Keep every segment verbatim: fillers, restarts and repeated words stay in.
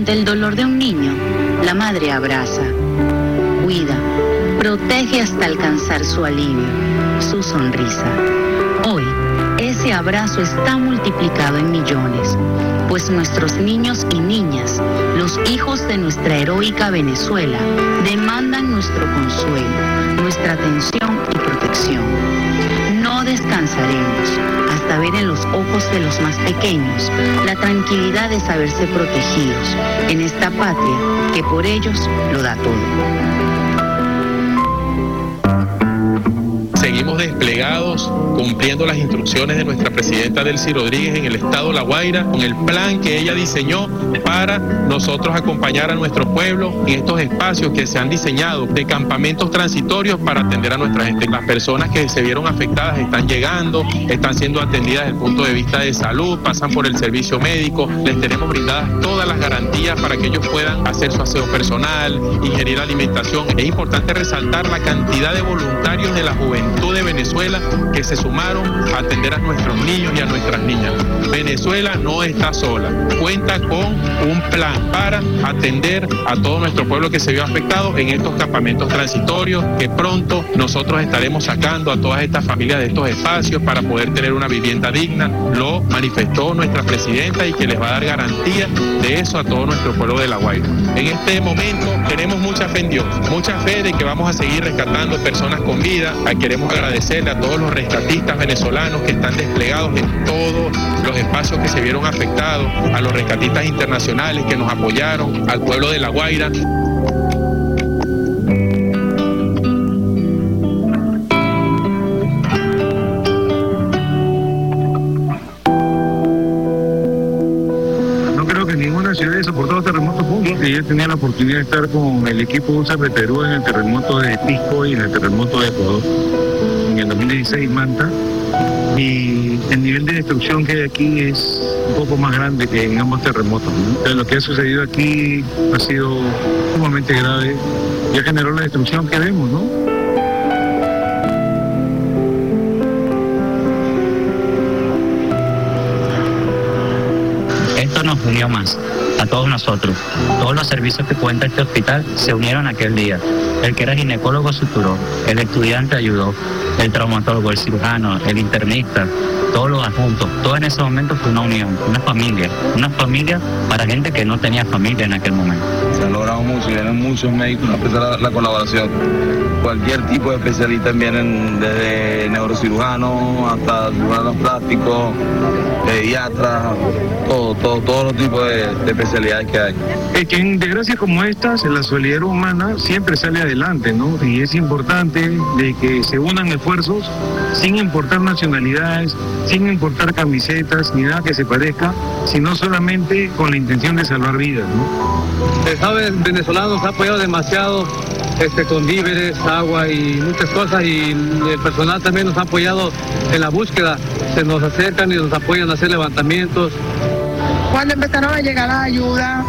ante el dolor de un niño, la madre abraza, cuida, protege hasta alcanzar su alivio, su sonrisa. Hoy, ese abrazo está multiplicado en millones, pues nuestros niños y niñas, los hijos de nuestra heroica Venezuela, demandan nuestro consuelo, nuestra atención y protección. No descansaremos hasta ver en los ojos de los más pequeños la tranquilidad de saberse protegidos en esta patria que por ellos lo da todo. Seguimos desplegados, cumpliendo las instrucciones de nuestra presidenta Delcy Rodríguez en el estado La Guaira, con el plan que ella diseñó para nosotros acompañar a nuestro pueblo en estos espacios que se han diseñado de campamentos transitorios para atender a nuestra gente. Las personas que se vieron afectadas están llegando, están siendo atendidas desde el punto de vista de salud, pasan por el servicio médico, les tenemos brindadas todas las garantías para que ellos puedan hacer su aseo personal, ingerir alimentación. Es importante resaltar la cantidad de voluntarios de la juventud de Venezuela que se sumaron a atender a nuestros niños y a nuestras niñas. Venezuela no está sola, cuenta con un plan para atender a todo nuestro pueblo que se vio afectado en estos campamentos transitorios, que pronto nosotros estaremos sacando a todas estas familias de estos espacios para poder tener una vivienda digna. Lo manifestó nuestra presidenta y que les va a dar garantía de eso a todo nuestro pueblo de La Guaira. En este momento tenemos mucha fe en Dios, mucha fe de que vamos a seguir rescatando personas con vida. Queremos agradecerle a todos los rescatistas venezolanos que están desplegados en todos los espacios que se vieron afectados, a los rescatistas internacionales que nos apoyaron, al pueblo de La Guaira. No creo que ninguna ciudad haya soportado terremotos juntos. Yo tenía la oportunidad de estar con el equipo U S A R de Perú en el terremoto de Pisco y en el terremoto de Ecuador en el dos mil dieciséis, Manta, y el nivel de destrucción que hay aquí es un poco más grande que en ambos terremotos, ¿no? Pero lo que ha sucedido aquí ha sido sumamente grave, ya generó la destrucción que vemos, ¿no? Esto nos unió más a todos nosotros. Todos los servicios que cuenta este hospital se unieron aquel día. El que era ginecólogo suturó, el estudiante ayudó, el traumatólogo, el cirujano, el internista, todos los adjuntos. Todo en ese momento fue una unión, una familia, una familia para gente que no tenía familia en aquel momento. Se ha logrado mucho, vienen muchos médicos a prestar la, la colaboración. Cualquier tipo de especialistas vienen, desde neurocirujanos hasta cirujanos plásticos, pediatras, todo, todo, todos los tipos de, de especialidades que hay. Es que en desgracias como estas, la solidaridad humana siempre sale adelante, ¿no? Y es importante de que se unan esfuerzos sin importar nacionalidades, sin importar camisetas, ni nada que se parezca, sino solamente con la intención de salvar vidas, ¿no? El Estado venezolano nos ha apoyado demasiado este, con víveres, agua y muchas cosas, y el personal también nos ha apoyado en la búsqueda. Se nos acercan y nos apoyan a hacer levantamientos. Cuando empezaron a llegar la ayuda,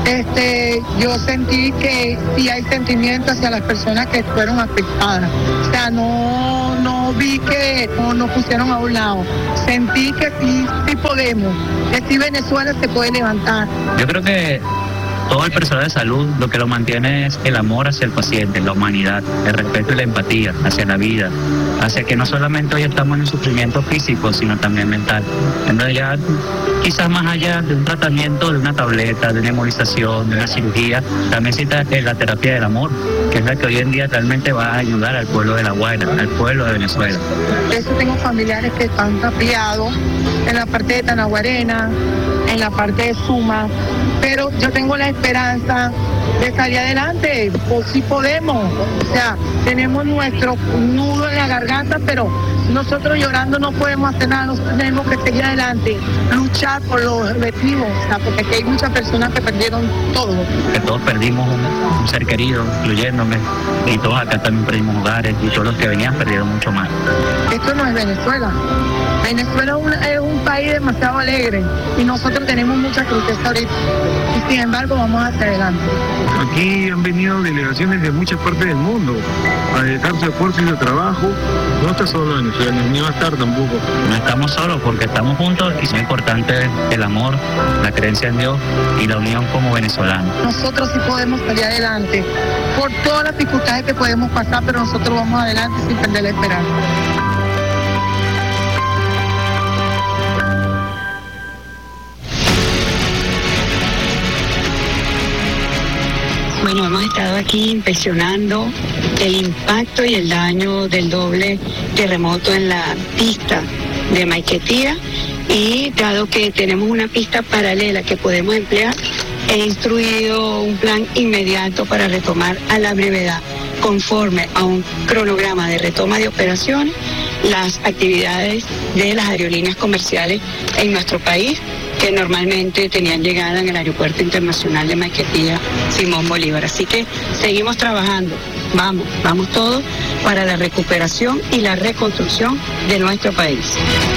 este, yo sentí que sí hay sentimiento hacia las personas que fueron afectadas. O sea, no, no vi que no, nos pusieron a un lado. Sentí que sí, sí podemos, que sí Venezuela se puede levantar. Yo creo que todo el personal de salud lo que lo mantiene es el amor hacia el paciente, la humanidad, el respeto y la empatía hacia la vida, hacia que no solamente hoy estamos en un sufrimiento físico, sino también mental. Entonces ya quizás más allá de un tratamiento, de una tableta, de una inmunización, de una cirugía, también necesita la terapia del amor, que es la que hoy en día realmente va a ayudar al pueblo de La Guaira, al pueblo de Venezuela. Por eso tengo familiares que están tapiados en la parte de Tanaguarena, en la parte de Suma, pero yo tengo la esperanza de salir adelante, pues sí podemos. O sea, tenemos nuestro nudo en la garganta, pero nosotros llorando no podemos hacer nada, nosotros tenemos que seguir adelante, luchar por los objetivos, o sea, porque aquí hay muchas personas que perdieron todo. Que todos perdimos un, un ser querido, incluyéndome, y todos acá también perdimos hogares, y todos los que venían perdieron mucho más. Esto no es Venezuela. Venezuela es un, es un país demasiado alegre y nosotros tenemos mucha tristeza ahorita. y sin embargo vamos hacia adelante. Aquí han venido delegaciones de muchas partes del mundo a dedicar su esfuerzo y su trabajo. No está solo Venezuela, ni va a estar tampoco. No estamos solos porque estamos juntos y es importante el amor, la creencia en Dios y la unión como venezolanos. Nosotros sí podemos salir adelante por todas las dificultades que podemos pasar, pero nosotros vamos adelante sin perder la esperanza. Bueno, hemos estado aquí inspeccionando el impacto y el daño del doble terremoto en la pista de Maiquetía, y dado que tenemos una pista paralela que podemos emplear, he instruido un plan inmediato para retomar a la brevedad, conforme a un cronograma de retoma de operaciones, las actividades de las aerolíneas comerciales en nuestro país, que normalmente tenían llegada en el Aeropuerto Internacional de Maiquetía Simón Bolívar. Así que seguimos trabajando, vamos, vamos todos para la recuperación y la reconstrucción de nuestro país.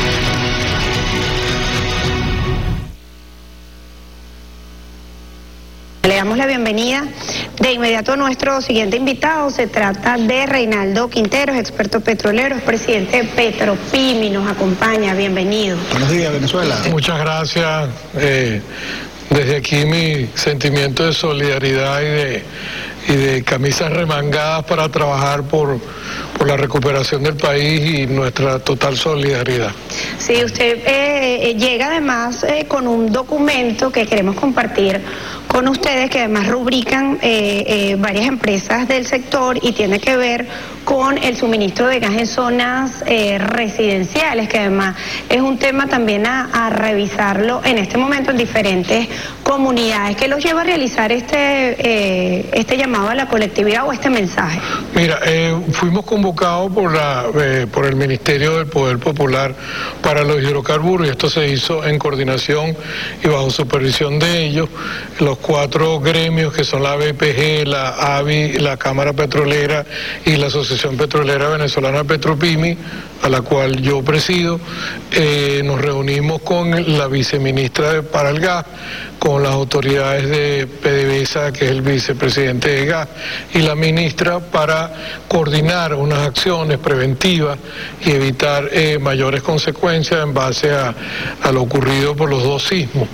Le damos la bienvenida de inmediato a nuestro siguiente invitado. Se trata de Reinaldo Quinteros, experto petrolero, es presidente de Petropimi, nos acompaña, bienvenido. Buenos días, Venezuela. Muchas gracias. Eh, desde aquí mi sentimiento de solidaridad y de, y de camisas remangadas para trabajar por, por la recuperación del país y nuestra total solidaridad. Sí, usted eh, llega además eh, con un documento que queremos compartir con ustedes, que además rubrican eh, eh, varias empresas del sector y tiene que ver con el suministro de gas en zonas eh, residenciales, que además es un tema también a, a revisarlo en este momento en diferentes comunidades. ¿Qué los lleva a realizar este, eh, este llamado a la colectividad o este mensaje? Mira, eh, fuimos convocados por, la, eh, por el Ministerio del Poder Popular para los hidrocarburos, y esto se hizo en coordinación y bajo supervisión de ellos, los cuatro gremios que son la B P G, la A B I, la Cámara Petrolera y la Asociación Petrolera Venezolana Petropimi, a la cual yo presido. Eh, nos reunimos con la viceministra de, para el gas, con las autoridades de PDVSA, que es el vicepresidente de gas, y la ministra, para coordinar unas acciones preventivas y evitar eh, mayores consecuencias en base a, a lo ocurrido por los dos sismos.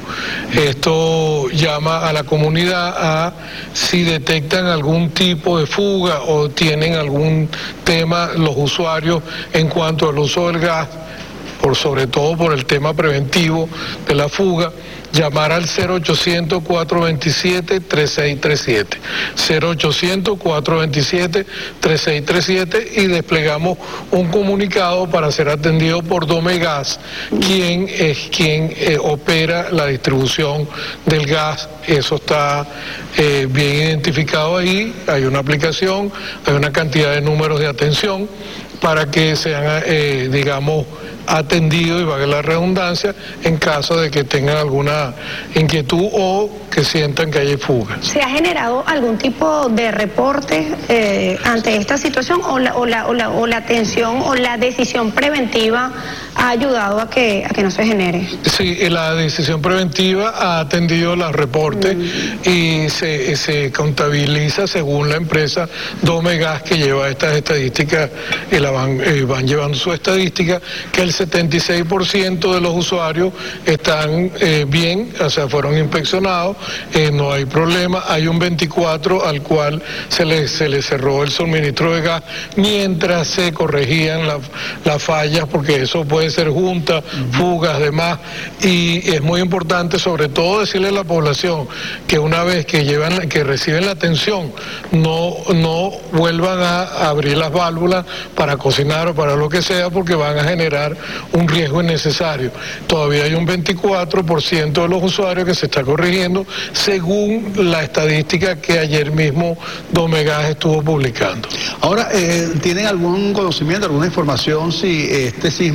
Esto llama a la comunidad a, si detectan algún tipo de fuga o tienen algún tema los usuarios en cuanto al uso del gas, por sobre todo por el tema preventivo de la fuga, llamar al cero ochocientos, cuatrocientos veintisiete, treinta y seis treinta y siete, cero ochocientos, cuatrocientos veintisiete, treinta y seis treinta y siete, y desplegamos un comunicado para ser atendido por Domegas, quien es quien eh, opera la distribución del gas. Eso está eh, bien identificado ahí, hay una aplicación, hay una cantidad de números de atención para que sean, eh, digamos, atendido, y valga la redundancia, en caso de que tengan alguna inquietud o que sientan que hay fugas. ¿Se ha generado algún tipo de reporte eh, ante esta situación, o la, o, la, o, la, o la atención o la decisión preventiva ha ayudado a que, a que no se genere? Sí, la decisión preventiva ha atendido los reportes mm. y se, se contabiliza según la empresa Domegas, que lleva estas estadísticas y la van, eh, van llevando su estadística, que el setenta y seis por ciento de los usuarios están eh, bien, o sea, fueron inspeccionados, eh, no hay problema. Hay un veinticuatro por ciento al cual se le, se le cerró el suministro de gas mientras se corregían las la fallas, porque eso puede ser junta, fugas, demás, y es muy importante sobre todo decirle a la población que una vez que llevan, que reciben la atención, no, no vuelvan a abrir las válvulas para cocinar o para lo que sea, porque van a generar un riesgo innecesario. Todavía hay un veinticuatro por ciento de los usuarios que se está corrigiendo, según la estadística que ayer mismo Domegas estuvo publicando. Ahora, eh, ¿tienen algún conocimiento, alguna información si este sismo del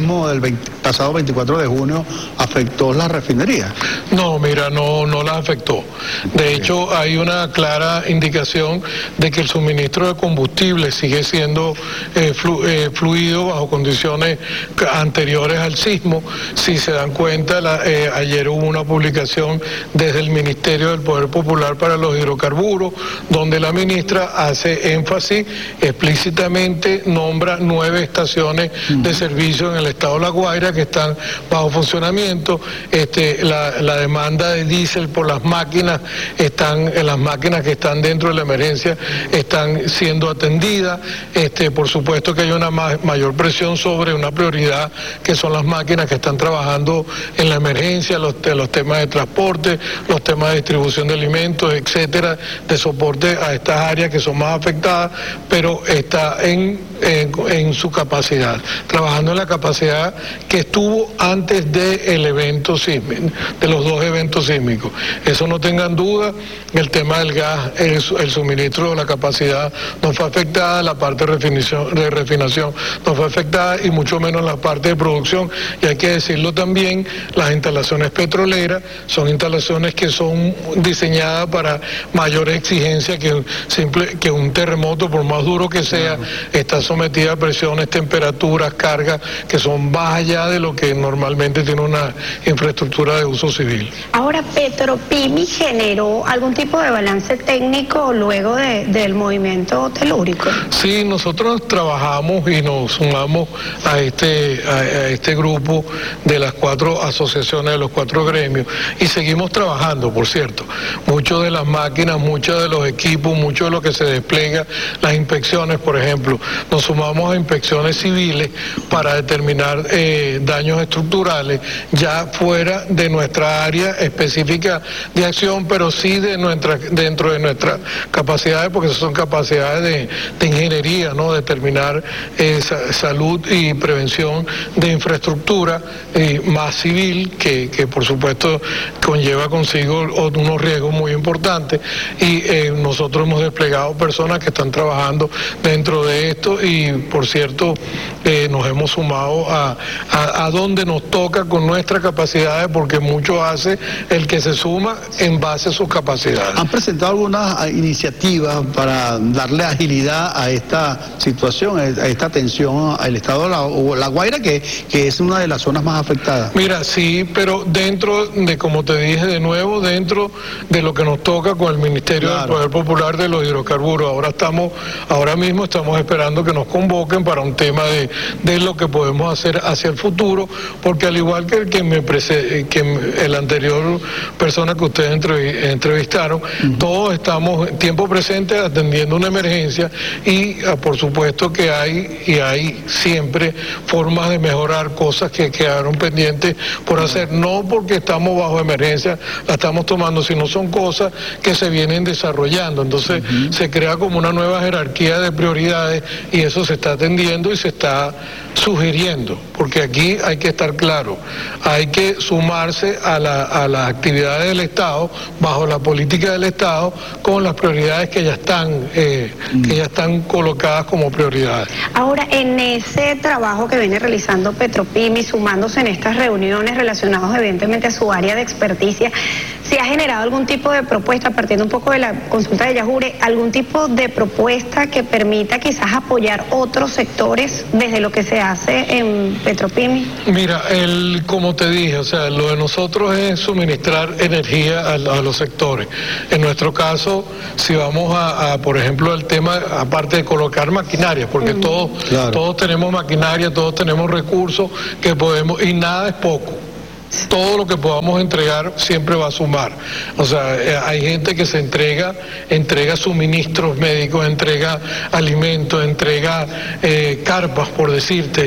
veinte, pasado veinticuatro de junio afectó las refinerías. No, mira, no, no las afectó. De hecho, hay una clara indicación de que el suministro de combustible sigue siendo eh, flu, eh, fluido bajo condiciones anteriores al sismo. Si se dan cuenta, la, eh, ayer hubo una publicación desde el Ministerio del Poder Popular para los Hidrocarburos, donde la ministra hace énfasis explícitamente, nombra nueve estaciones de servicio en el estado de La Guaira que están bajo funcionamiento. Este, la, la demanda de diésel por las máquinas, están, las máquinas que están dentro de la emergencia están siendo atendidas. Este, por supuesto que hay una ma mayor presión sobre una prioridad que son las máquinas que están trabajando en la emergencia, los, los temas de transporte, los temas de distribución de alimentos, etcétera, de soporte a estas áreas que son más afectadas, pero está en, en, en su capacidad, trabajando en la capacidad que estuvo antes del evento sísmico, de los dos eventos sísmicos. Eso no tengan duda. El tema del gas, el, el suministro, la capacidad no fue afectada, la parte de refinación, de refinación no fue afectada y mucho menos la parte de producción. Y hay que decirlo también, las instalaciones petroleras son instalaciones que son diseñadas para mayores exigencias que, simple, que un terremoto, por más duro que sea, está sometida a presiones, temperaturas, cargas que son más allá de lo que normalmente tiene una infraestructura de uso civil. Ahora, Petropimi generó algún tipo de balance técnico luego de, del movimiento telúrico. Sí, nosotros trabajamos y nos sumamos a este, a, a este grupo de las cuatro asociaciones, de los cuatro gremios, y seguimos trabajando, por cierto. Muchas de las máquinas, muchos de los equipos, mucho de lo que se despliega, las inspecciones, por ejemplo, nos sumamos a inspecciones civiles para determinar eh, daños estructurales, ya fuera de nuestra área específica de acción, pero sí de nuestra, dentro de nuestras capacidades, porque son capacidades de, de ingeniería, ¿no? Determinar eh, salud y prevención de infraestructura eh, más civil, que, que por supuesto conlleva consigo unos riesgos muy importantes, y eh, nosotros hemos desplegado personas que están trabajando dentro de esto y, por cierto, eh, nos hemos sumado a, a, a donde nos toca con nuestras capacidades, porque mucho hace el que se suma en base a sus capacidades. ¿Han presentado algunas iniciativas para darle agilidad a esta situación, a esta atención al estado de La, La Guaira, que, que es una de las zonas más afectadas? Mira, sí, pero dentro de, como te dije de nuevo, dentro de lo que nos toca con el Ministerio claro. del Poder Popular de los Hidrocarburos. Ahora estamos, ahora mismo estamos esperando que nos convoquen para un tema de, de lo que podemos hacer hacia el futuro, porque al igual que el que me prese, que el anterior persona que ustedes entrevistaron, uh-huh. todos estamos en tiempo presente atendiendo una emergencia y por supuesto que hay y hay siempre formas de mejorar cosas que quedaron pendientes por hacer, no porque estamos bajo emergencia la estamos tomando, sino son cosas que se vienen desarrollando. Entonces uh-huh. se crea como una nueva jerarquía de prioridades y eso se está atendiendo y se está sugiriendo, porque aquí hay que estar claro, hay que sumarse a, la, a las actividades del Estado, bajo la política del Estado, con las prioridades que ya están, eh, mm. que ya están colocadas como prioridades. Ahora, en ese trabajo que viene realizando Petropimi, sumándose en estas reuniones relacionadas evidentemente a su área de experticia, ¿se ha generado algún tipo de propuesta, partiendo un poco de la consulta de Yajure, algún tipo de propuesta que permita quizás apoyar otros sectores desde lo que se hace en Petropimi? Mira, el, como te dije, o sea, lo de nosotros es suministrar energía a, a los sectores. En nuestro caso, si vamos a, a por ejemplo, el tema, aparte de colocar maquinaria, porque mm. todos, claro. todos tenemos maquinaria, todos tenemos recursos que podemos, y nada es poco. Todo lo que podamos entregar siempre va a sumar. O sea, hay gente que se entrega, entrega suministros médicos, entrega alimentos, entrega eh, carpas, por decirte,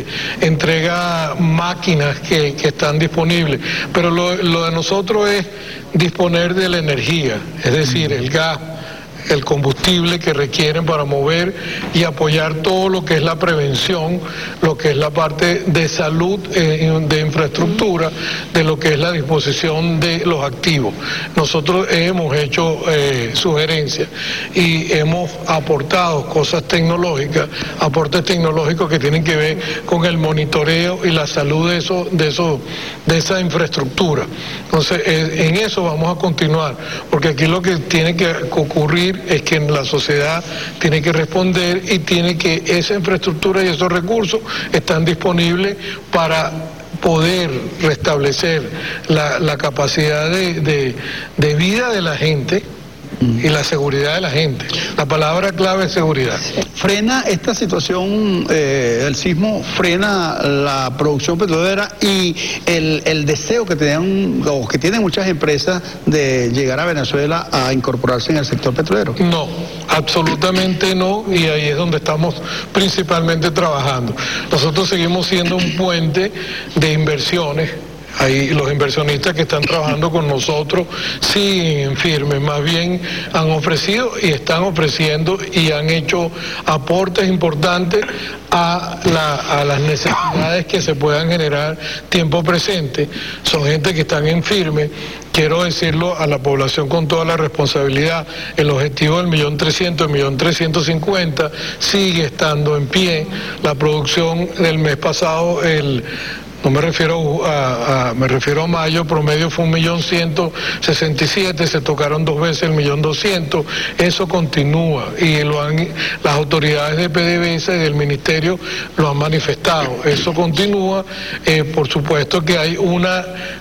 entrega máquinas que, que están disponibles. Pero lo, lo de nosotros es disponer de la energía, es decir, el gas, el combustible que requieren para mover y apoyar todo lo que es la prevención, lo que es la parte de salud, eh, de infraestructura, de lo que es la disposición de los activos. Nosotros hemos hecho eh, sugerencias y hemos aportado cosas tecnológicas, aportes tecnológicos que tienen que ver con el monitoreo y la salud de eso, de eso, de esa infraestructura. Entonces, eh, en eso vamos a continuar, porque aquí lo que tiene que ocurrir es que la sociedad tiene que responder y tiene que esa infraestructura y esos recursos están disponibles para poder restablecer la, la capacidad de, de, de vida de la gente y la seguridad de la gente. La palabra clave es seguridad. ¿Frena esta situación eh, del sismo, frena la producción petrolera y el, el deseo que tenían, o que tienen muchas empresas de llegar a Venezuela a incorporarse en el sector petrolero? No, absolutamente no, y ahí es donde estamos principalmente trabajando. Nosotros seguimos siendo un puente de inversiones. Ahí los inversionistas que están trabajando con nosotros siguen firmes, más bien han ofrecido y están ofreciendo y han hecho aportes importantes a, la, a las necesidades que se puedan generar tiempo presente. Son gente que están en firme. Quiero decirlo a la población con toda la responsabilidad, el objetivo del millón trescientos, el millón trescientos cincuenta sigue estando en pie. La producción del mes pasado, el No me refiero a, a, me refiero a mayo, promedio fue un millón ciento sesenta y siete, se tocaron dos veces el millón doscientos, eso continúa y lo han, las autoridades de P D V S y del Ministerio lo han manifestado, eso continúa, eh, por supuesto que hay una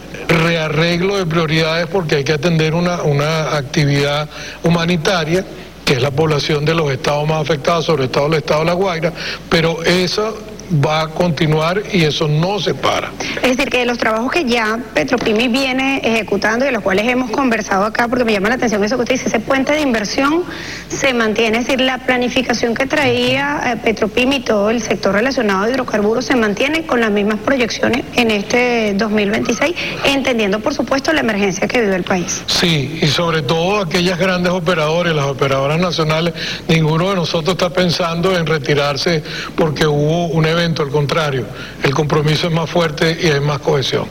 rearreglo de prioridades porque hay que atender una, una actividad humanitaria, que es la población de los estados más afectados, sobre todo el estado de La Guaira, pero eso va a continuar y eso no se para. Es decir, que los trabajos que ya Petropimi viene ejecutando y de los cuales hemos conversado acá, porque me llama la atención eso que usted dice, ese puente de inversión se mantiene, es decir, la planificación que traía eh, Petropimi y todo el sector relacionado a hidrocarburos se mantiene con las mismas proyecciones en este dos mil veintiséis, entendiendo por supuesto la emergencia que vive el país. Sí, y sobre todo aquellas grandes operadoras, las operadoras nacionales, ninguno de nosotros está pensando en retirarse porque hubo un evento, al contrario, el compromiso es más fuerte y hay más cohesión.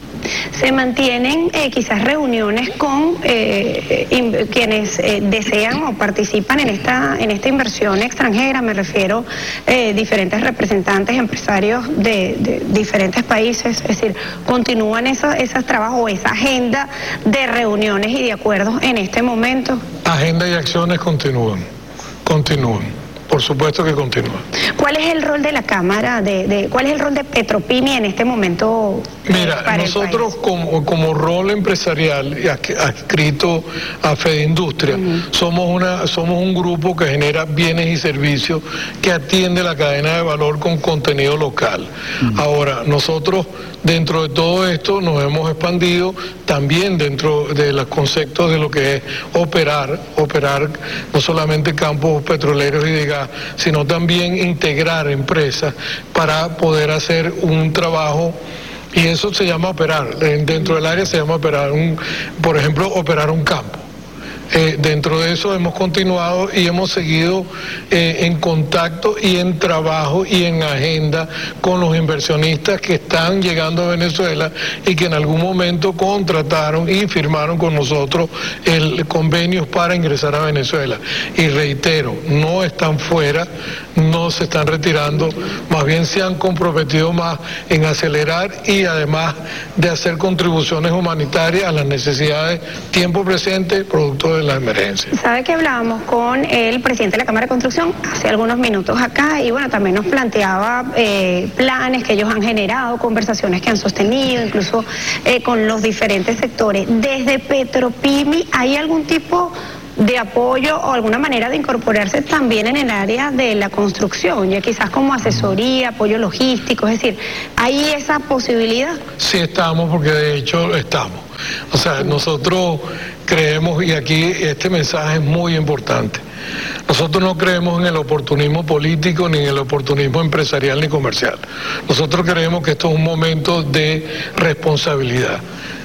Se mantienen eh, quizás reuniones con eh, in, quienes eh, desean o participan en esta en esta inversión extranjera, me refiero eh, diferentes representantes, empresarios de, de diferentes países, es decir, continúan esos, esos trabajos, esa agenda de reuniones y de acuerdos en este momento. Agenda y acciones continúan, continúan. Por supuesto que continúa. ¿Cuál es el rol de la Cámara, de, de cuál es el rol de Petropimi en este momento? Mira, para nosotros como, como rol empresarial adscrito a Fede Industria, uh-huh. somos, una, somos un grupo que genera bienes y servicios que atiende la cadena de valor con contenido local. Uh-huh. Ahora, nosotros dentro de todo esto nos hemos expandido también dentro de los conceptos de lo que es operar, operar no solamente campos petroleros y de gas, sino también integrar empresas para poder hacer un trabajo, y eso se llama operar, dentro del área se llama operar, un, por ejemplo, operar un campo. Eh, dentro de eso hemos continuado y hemos seguido eh, en contacto y en trabajo y en agenda con los inversionistas que están llegando a Venezuela y que en algún momento contrataron y firmaron con nosotros el convenio para ingresar a Venezuela. Y reitero, no están fuera, no se están retirando, más bien se han comprometido más en acelerar y además de hacer contribuciones humanitarias a las necesidades tiempo presente, producto de la emergencia. Sabe que hablábamos con el presidente de la Cámara de Construcción hace algunos minutos acá y bueno, también nos planteaba eh, planes que ellos han generado, conversaciones que han sostenido, incluso eh, con los diferentes sectores. Desde Petropimi, ¿hay algún tipo de apoyo o alguna manera de incorporarse también en el área de la construcción, ya quizás como asesoría, apoyo logístico, es decir, ¿hay esa posibilidad? Sí estamos, porque de hecho estamos. O sea, nosotros creemos, y aquí este mensaje es muy importante, nosotros no creemos en el oportunismo político, ni en el oportunismo empresarial ni comercial. Nosotros creemos que esto es un momento de responsabilidad.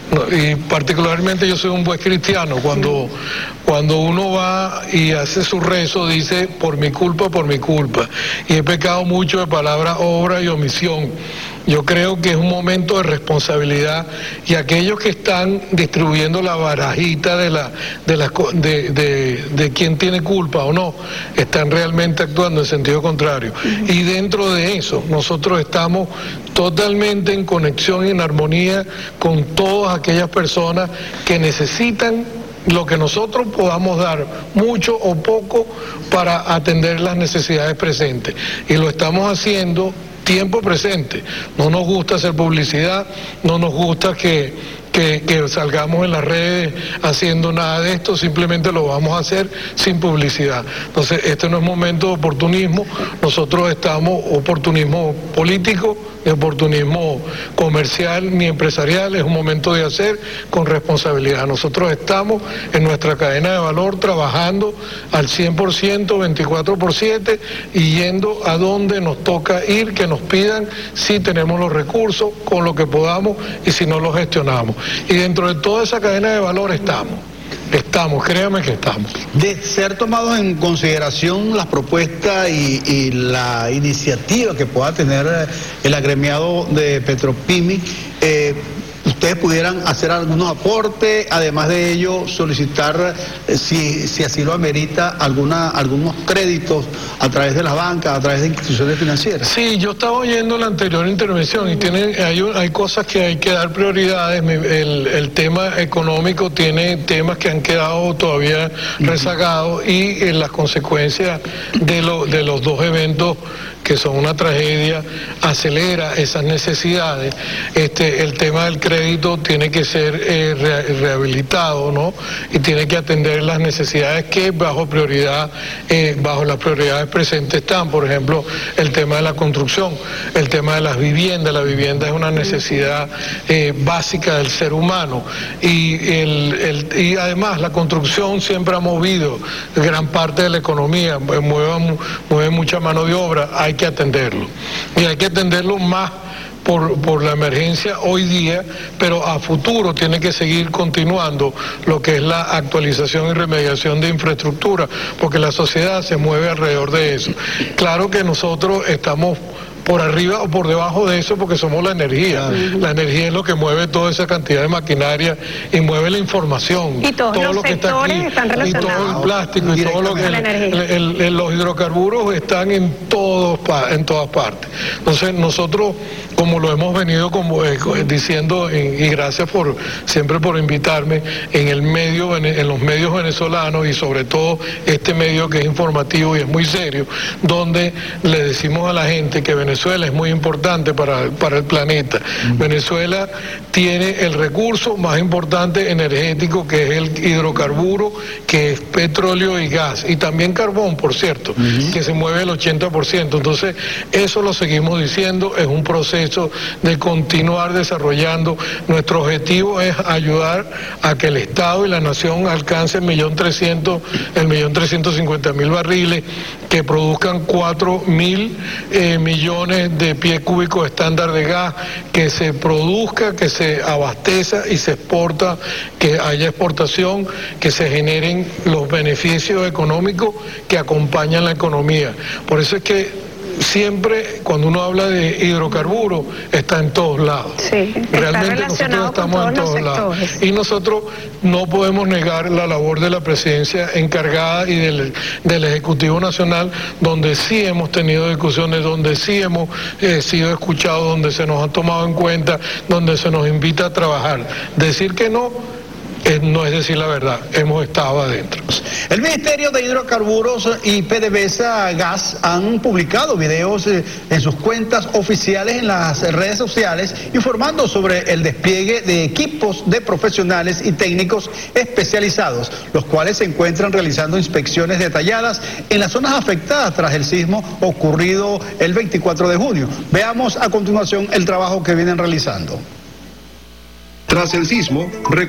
y particularmente yo soy un buen cristiano, cuando, cuando uno va y hace su rezo dice por mi culpa, por mi culpa, y he pecado mucho de palabra, obra y omisión. Yo creo que es un momento de responsabilidad y aquellos que están distribuyendo la barajita de la de la de, de, de quién tiene culpa o no, están realmente actuando en sentido contrario. Y dentro de eso, nosotros estamos totalmente en conexión y en armonía con todas aquellas personas que necesitan lo que nosotros podamos dar, mucho o poco, para atender las necesidades presentes. Y lo estamos haciendo tiempo presente. No nos gusta hacer publicidad, no nos gusta que, que, que salgamos en las redes haciendo nada de esto, simplemente lo vamos a hacer sin publicidad. Entonces, este no es momento de oportunismo, nosotros estamos, oportunismo político, ni oportunismo comercial ni empresarial, es un momento de hacer con responsabilidad. Nosotros estamos en nuestra cadena de valor trabajando al cien por ciento, veinticuatro por siete, y yendo a donde nos toca ir, que nos pidan, si tenemos los recursos, con lo que podamos, y si no los gestionamos. Y dentro de toda esa cadena de valor estamos. Estamos, créame que estamos. De ser tomados en consideración las propuestas y, y la iniciativa que pueda tener el agremiado de Petropimi, eh, ustedes pudieran hacer algunos aportes, además de ello solicitar, eh, si, si así lo amerita, alguna, algunos créditos a través de las bancas, a través de instituciones financieras. Sí, yo estaba oyendo la anterior intervención y tiene, hay, hay cosas que hay que dar prioridades. El, el tema económico tiene temas que han quedado todavía rezagados, y en las consecuencias de, lo, de los dos eventos que son una tragedia, acelera esas necesidades. Este, el tema del crédito tiene que ser eh, re, rehabilitado, ¿no? Y tiene que atender las necesidades que bajo prioridad, eh, bajo las prioridades presentes están. Por ejemplo, el tema de la construcción, el tema de las viviendas. La vivienda es una necesidad eh, básica del ser humano. Y, el, el, y además la construcción siempre ha movido gran parte de la economía, mueve, mueve mucha mano de obra. Hay que atenderlo, y hay que atenderlo más por, por la emergencia hoy día, pero a futuro tiene que seguir continuando lo que es la actualización y remediación de infraestructura, porque la sociedad se mueve alrededor de eso. Claro que nosotros estamos por arriba o por debajo de eso porque somos la energía. La energía es lo que mueve toda esa cantidad de maquinaria y mueve la información. Y todos todo los lo que está aquí, están relacionados. y todo el plástico y todo lo que el, el, el, los hidrocarburos están en todos en todas partes. Entonces nosotros, como lo hemos venido como, eh, diciendo, en, y gracias por siempre por invitarme, en el medio, en, en los medios venezolanos, y sobre todo este medio que es informativo y es muy serio, donde le decimos a la gente que Venezuela Venezuela es muy importante para, para el planeta. Mm. Venezuela tiene el recurso más importante energético, que es el hidrocarburo, que es petróleo y gas, y también carbón, por cierto, mm. que se mueve el ochenta por ciento. Entonces, eso lo seguimos diciendo, es un proceso de continuar desarrollando. Nuestro objetivo es ayudar a que el Estado y la Nación alcance el millón trescientos, el millón trescientos cincuenta mil barriles, que produzcan cuatro mil eh, millones de pies cúbicos estándar de gas, que se produzca, que se abasteza y se exporta, que haya exportación, que se generen los beneficios económicos que acompañan la economía. Por eso es que siempre cuando uno habla de hidrocarburos está en todos lados. Sí, realmente nosotros estamos en todos lados. Y nosotros no podemos negar la labor de la presidencia encargada y del, del Ejecutivo Nacional, donde sí hemos tenido discusiones, donde sí hemos eh, sido escuchados, donde se nos ha tomado en cuenta, donde se nos invita a trabajar. Decir que no Eh, no es decir la verdad, hemos estado adentro. El Ministerio de Hidrocarburos y PDVSA Gas han publicado videos eh, en sus cuentas oficiales en las redes sociales informando sobre el despliegue de equipos de profesionales y técnicos especializados, los cuales se encuentran realizando inspecciones detalladas en las zonas afectadas tras el sismo ocurrido el veinticuatro de junio. Veamos a continuación el trabajo que vienen realizando. Tras el sismo,